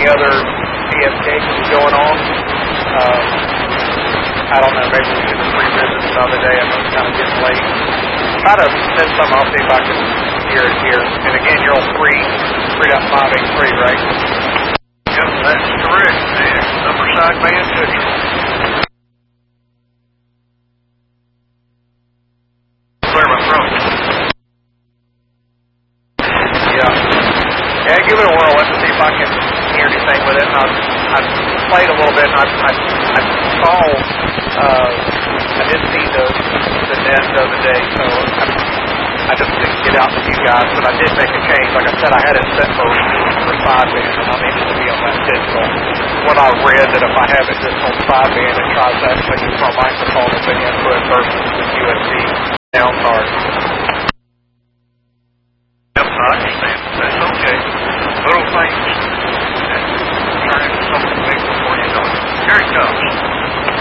other de-escalations going on. I don't know, maybe we should revisit the other day. I know it's kind of getting late. Try to send something. I'll see if I can hear it here. And again, you're on 3.583, right? Yep, that's correct. The upper sideband picture. Clear my throat. Yeah, give it a whirl. Let's see if I can hear anything with it. I played a little bit, and I saw, I did see the net the other day, so I just didn't get out to you guys, but I did make a change. Like I said, I had it set for sideband, and I needed to be on that digital. When I read that if I have it just on sideband, it tries to actually use my microphone as an input versus the USB sound card. Yep, I understand. That's okay. Little things. Trying something big before you know it. Here it comes.